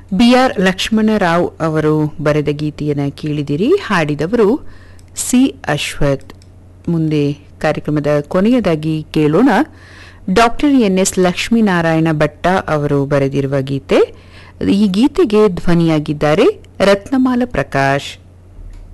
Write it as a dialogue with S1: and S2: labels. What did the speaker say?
S1: BR Lakshmanrao ಅವರು ಬರೆದ ಗೀತೆಯನ್ನು ಕೇಳಿದಿರಿ. ಹಾಡಿದವರು ಸಿ ಅಶ್ವಥ್. ಮುಂದೆ ಕಾರ್ಯಕ್ರಮದ ಕೊನೆಯದಾಗಿ ಕೇಳೋಣ ಡಾಕ್ಟರ್ NS ಲಕ್ಷ್ಮೀನಾರಾಯಣ ಭಟ್ಟ ಅವರು ಬರೆದಿರುವ ಗೀತೆ. ಈ ಗೀತೆಗೆ ಧ್ವನಿಯಾಗಿದ್ದಾರೆ ರತ್ನಮಾಲ ಪ್ರಕಾಶ್.